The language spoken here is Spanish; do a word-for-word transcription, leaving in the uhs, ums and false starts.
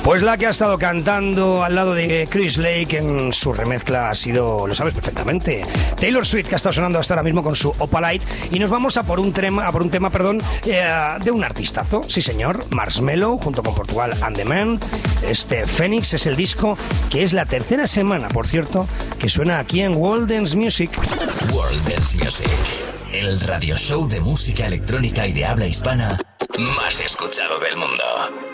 Pues la que ha estado cantando al lado de Chris Lake en su remezcla ha sido, lo sabes perfectamente, Taylor Swift, que ha estado sonando hasta ahora mismo con su Opalite. Y nos vamos a por un tema, a por un tema, perdón, eh, de un artistazo, sí señor, Marshmello, junto con Portugal and the Man. Este Phoenix es el disco que es la tercera semana, por cierto, que suena aquí en World Dance Music. World Dance Music, el radio show de música electrónica y de habla hispana más escuchado del mundo.